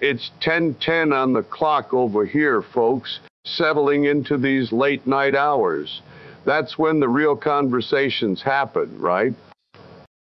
It's 10:10 on the clock over here, folks, settling into these late night hours. That's when the real conversations happen, right?